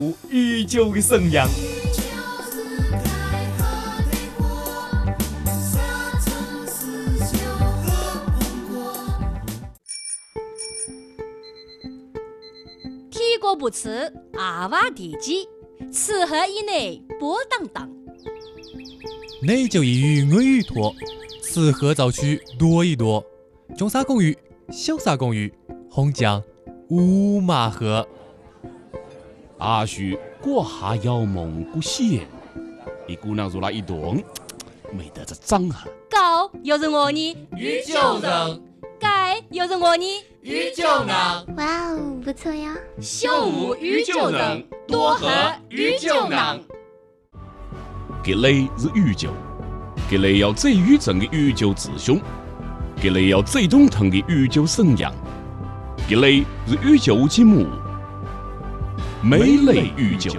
宇宙的生养。 天国不吃，阿娃地基，此河以内波荡荡。 你就一鱼我鱼多，此河早去多一多。中沙公寓，小沙公寓，红江五马河。 阿叔过下要蒙古县，一姑娘入了一洞，没得这长啊。 高又是我呢， 宇宙人， 盖又是我呢， 宇宙人， 哇哦，不错呀！ 秀武宇宙人，多和宇宙人。 格雷是宇宙，格雷要最宇宙的宇宙志向，格雷要最懂腾的宇宙生养，格雷是宇宙之母。美丽宇宙。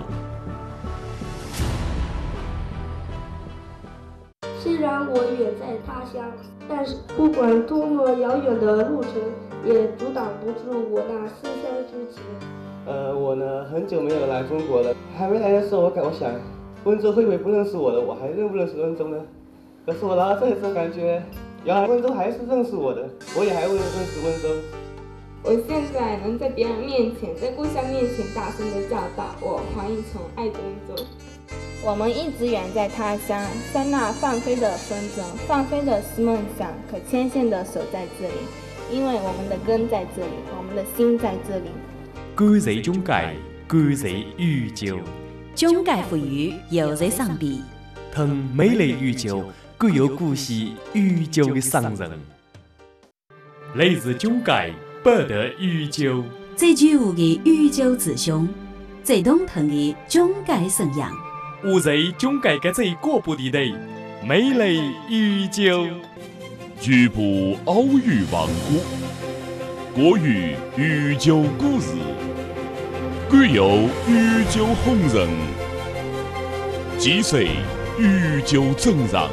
虽然我远在他乡，但是不管多么遥远的路程，也阻挡不住我那思乡之情。 我呢，很久没有来中国了。还没来的时候，我想，温州会不会不认识我的？我还认不认识温州呢？可是我来到这里之后，感觉原来温州还是认识我的，我也还会认识温州。 我现在能在别人面前，在故乡面前大声地叫道：“我黄一从爱温州。”我们一直远在他乡，在那放飞的风筝，放飞的是梦想，可牵线的手在这里，因为我们的根在这里，我们的心在这里。 感谢中介，感谢宇宙， 中介赋予又在上边， 疼美丽宇宙，各有故事宇宙的商人。来自中介。不得宇宙， 最具有的宇宙志向，最懂腾的中介生养。 我在中介嘅最过不地带，美丽宇宙。 局部奥语王国，国语宇宙故事，具有宇宙红人，几岁宇宙真人，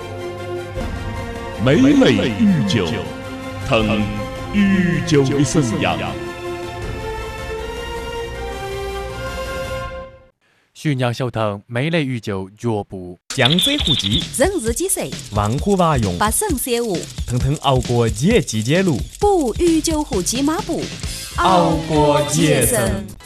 美丽宇宙，腾。宇宙的生养。 宣扬小腾美丽宇宙脚步， 江水湖集， 人日几岁， 万户瓦用， 把省三五， 腾腾熬过节季节路， 步宇宙湖集马步， 熬过节生。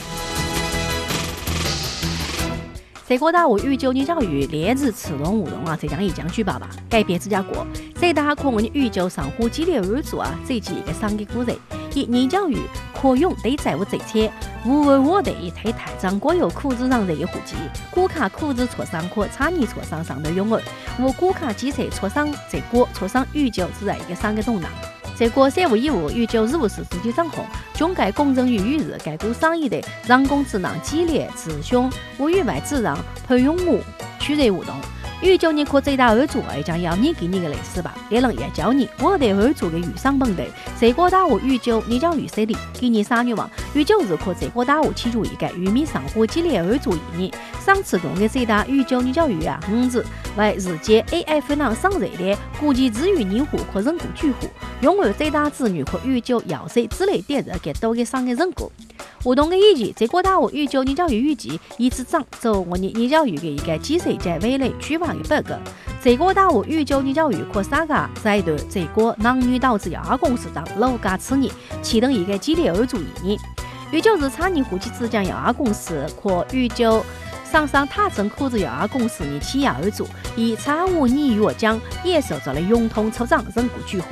在国大宇宙研究院烈日启动活动啊，在将即将举办吧。改变芝加哥，在大可的宇宙生活激烈合作啊，最近一个商业故事，以研究院可用对债务这些，无为我的推台长国有库资上这一户籍，股卡库资磋商可产业磋商上的拥有，无股卡基础磋商在国磋商宇宙自然一个商业动荡。在国税务义务宇宙事务司司机张红，中介公正与与日改革商业的人工智能激烈自凶，无与外自然培养我取热活动。宇宙你可最大合作，将要你给你个类似吧，也能也教你我哋合作的预商问题。在国大学宇宙你将预设里，给你3月望宇宙日可在国大学起入一个与民生活激烈合作意义。上次动的最大宇宙研究院啊，5日为日间 AI 非常上热的国际资源人户和人工巨户，拥有最大资源和宇宙要塞之类点子给多个商业人果。活动的意义，在国大学宇宙研究院预计，以此长做我们研究院的一个基础在未来区块的报告。在国大学宇宙研究院可参加在对在国男女导致有限公司等楼价次年，启动一个激烈合作意义。宇宙是产业户籍之间有限公司和宇宙上上塔镇科技有限公司的企业合作，以财务年月将也受到了融通出账人工巨户。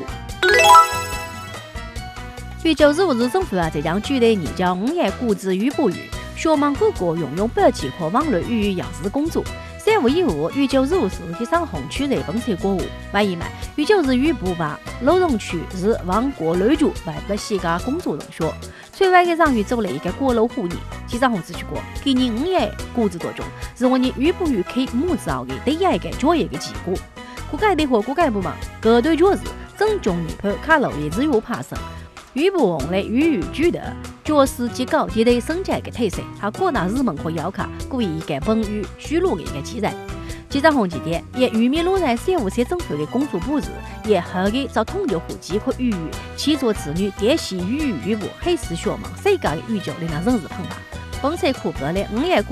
宇宙事务日政府啊，在将举例研究5业估值预报员，希望各国运用本期和网络与样式工作。税务义务宇宙事务司机上红区内本县国务，外一买宇宙日预报把劳动区日往国内局外不西个工作人说，随外个上宇做了一个国路护理，机长红指出过，今年5业估值多中，是我们预报员可以募资后的第一个作业的结果。国家的和国家部门各队角是整中研判卡路里自由爬升。预报红来予以举的，教师机构对待升级的提升，还扩大日本和要求故意一个文娱输入的一个机制。记者红几天也渔民路在税务署政府的工作布置，也后个找统一户籍和语语，起做子女电视语预报，还是学问世界的宇宙令人人日澎湃。 本山课搿来5页